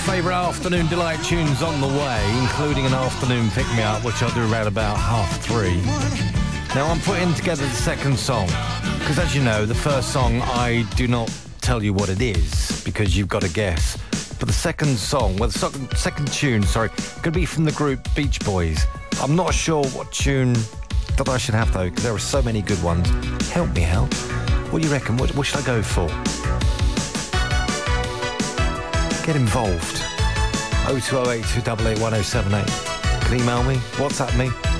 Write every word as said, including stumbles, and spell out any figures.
favourite afternoon delight tunes on the way, including an afternoon pick-me-up, which I'll do around about half three. Now, I'm putting together the second song, because as you know, the first song, I do not tell you what it is, because you've got to guess. But the second song, well, the second, second tune, sorry, could be from the group Beach Boys. I'm not sure what tune that I should have, though, because there are so many good ones. Help me out. What do you reckon? What, what should I go for? Get involved. oh two oh eight, two eight eight, one oh seven eight. Can email me, WhatsApp me.